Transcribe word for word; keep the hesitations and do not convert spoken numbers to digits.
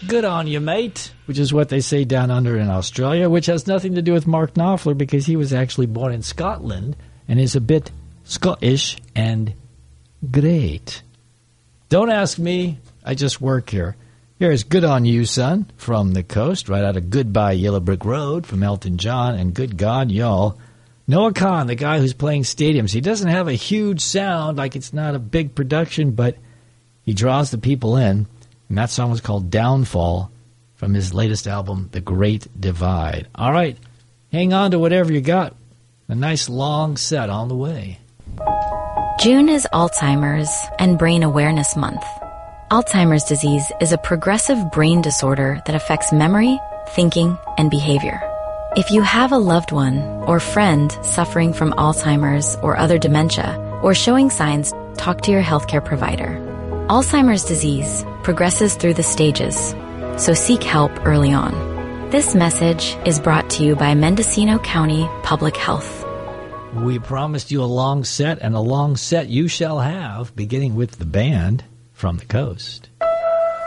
Good on you, mate, which is what they say down under in Australia, which has nothing to do with Mark Knopfler because he was actually born in Scotland and is a bit Scottish and great. Don't ask me. I just work here. Here is Good on You, Son, from the coast, right out of Goodbye Yellow Brick Road from Elton John, and good God, y'all. Noah Kahan, the guy who's playing stadiums, he doesn't have a huge sound, like it's not a big production, but he draws the people in. And that song was called Downfall from his latest album, The Great Divide. All right, hang on to whatever you got. A nice long set on the way. June is Alzheimer's and Brain Awareness Month. Alzheimer's disease is a progressive brain disorder that affects memory, thinking, and behavior. If you have a loved one or friend suffering from Alzheimer's or other dementia or showing signs, talk to your healthcare provider. Alzheimer's disease progresses through the stages, so seek help early on. This message is brought to you by Mendocino County Public Health. We promised you a long set, and a long set you shall have, beginning with the band from the coast.